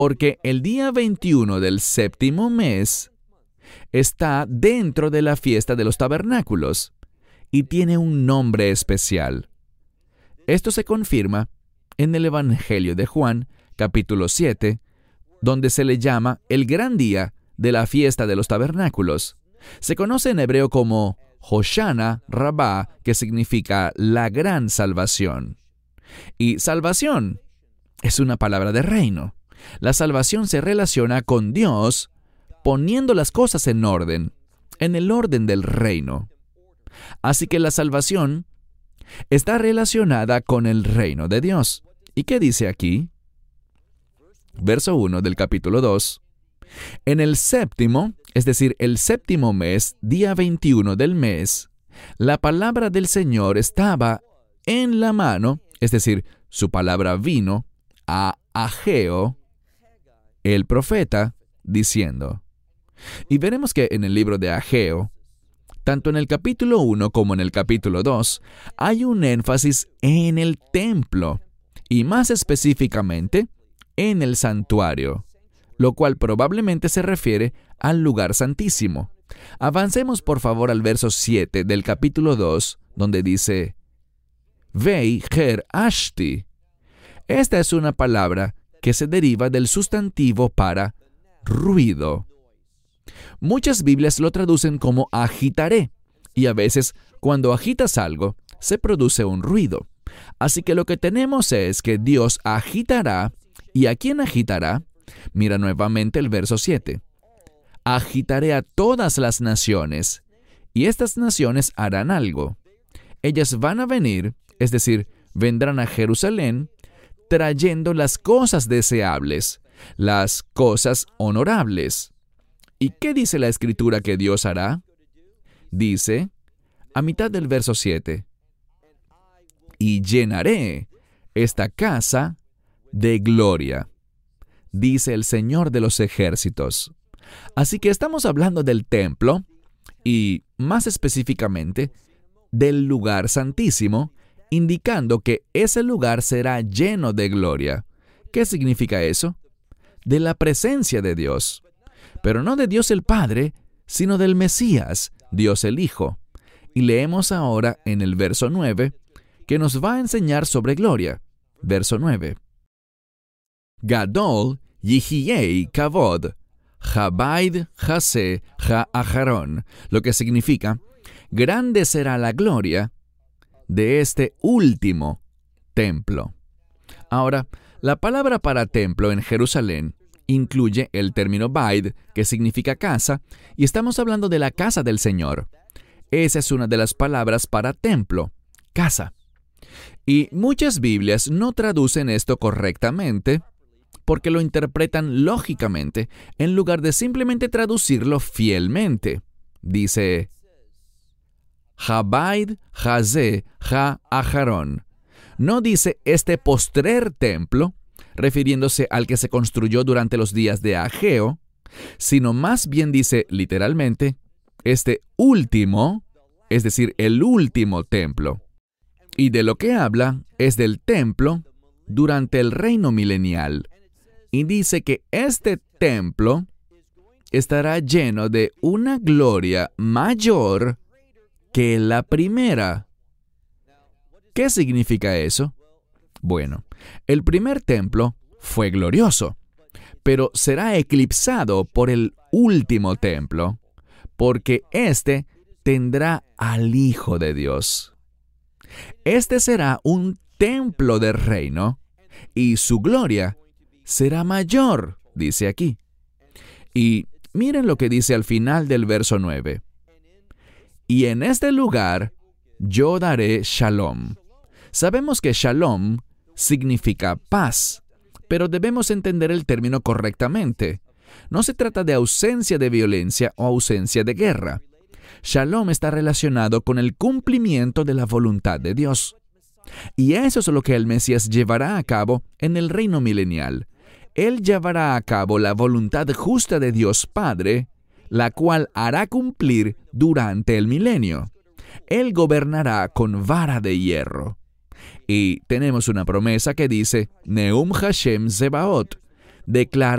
porque el día 21 del séptimo mes está dentro de la fiesta de los tabernáculos y tiene un nombre especial. Esto se confirma en el Evangelio de Juan, capítulo 7, donde se le llama el gran día de la fiesta de los tabernáculos. Se conoce en hebreo como Hoshana Rabbah, que significa la gran salvación. Y salvación es una palabra de reino. La salvación se relaciona con Dios poniendo las cosas en orden, en el orden del reino. Así que la salvación está relacionada con el reino de Dios. ¿Y qué dice aquí? Verso 1 del capítulo 2. En el séptimo, es decir, el séptimo mes, día 21 del mes, la palabra del Señor estaba en la mano, es decir, su palabra vino a Ageo, el profeta, diciendo. Y veremos que en el libro de Ageo, tanto en el capítulo 1 como en el capítulo 2, hay un énfasis en el templo, y más específicamente, en el santuario, lo cual probablemente se refiere al lugar santísimo. Avancemos por favor al verso 7 del capítulo 2, donde dice, Vei ger ashti. Esta es una palabra que se deriva del sustantivo para ruido. Muchas Biblias lo traducen como agitaré, y a veces cuando agitas algo, se produce un ruido. Así que lo que tenemos es que Dios agitará, ¿y a quién agitará? Mira nuevamente el verso 7. Agitaré a todas las naciones, y estas naciones harán algo. Ellas van a venir, es decir, vendrán a Jerusalén, trayendo las cosas deseables, las cosas honorables. ¿Y qué dice la Escritura que Dios hará? Dice, a mitad del verso 7, y llenaré esta casa de gloria, dice el Señor de los ejércitos. Así que estamos hablando del templo y, más específicamente, del lugar santísimo, indicando que ese lugar será lleno de gloria. ¿Qué significa eso? De la presencia de Dios. Pero no de Dios el Padre, sino del Mesías, Dios el Hijo. Y leemos ahora en el verso 9, que nos va a enseñar sobre gloria. Verso 9. Gadol Yihiyei Kavod, Habaid Hase Ha-Aharon, lo que significa, grande será la gloria de este último templo. Ahora, la palabra para templo en Jerusalén incluye el término Baid, que significa casa, y estamos hablando de la casa del Señor. Esa es una de las palabras para templo, casa. Y muchas Biblias no traducen esto correctamente porque lo interpretan lógicamente en lugar de simplemente traducirlo fielmente. Dice, Habaid Haze Ha-Aharon. No dice este postrer templo, refiriéndose al que se construyó durante los días de Ageo, sino más bien dice literalmente, este último, es decir, el último templo. Y de lo que habla es del templo durante el reino milenial. Y dice que este templo estará lleno de una gloria mayor que la primera. ¿Qué significa eso? Bueno, el primer templo fue glorioso, pero será eclipsado por el último templo, porque éste tendrá al Hijo de Dios. Este será un templo del reino, y su gloria será mayor, dice aquí. Y miren lo que dice al final del verso 9. Y en este lugar yo daré shalom. Sabemos que shalom significa paz, pero debemos entender el término correctamente. No se trata de ausencia de violencia o ausencia de guerra. Shalom está relacionado con el cumplimiento de la voluntad de Dios. Y eso es lo que el Mesías llevará a cabo en el reino milenial. Él llevará a cabo la voluntad justa de Dios Padre, la cual hará cumplir durante el milenio. Él gobernará con vara de hierro. Y tenemos una promesa que dice, Neum Hashem Zebaot, declara